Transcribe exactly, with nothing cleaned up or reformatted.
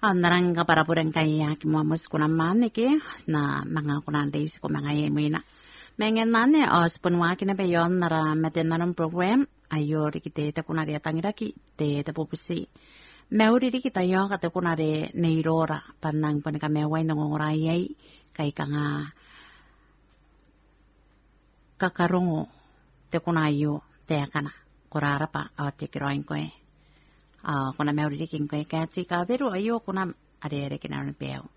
naranga para puren kaya ki mo mus kuna mane ke na mga kuna days ko mga yemina. Mengen nane os punwa kina be yon nara metenaron program ayo rikite te kuna ria tangiraki te te pupusi. Meuri rikita yo kate kuna re neirora panang panaka mewai nongorayai kai kanga kakarungo te kuna yo te akana korara pa o te kiroin koe. Uh, kuna meuri riking koe kaya tika veru ayo kuna are are kina peo.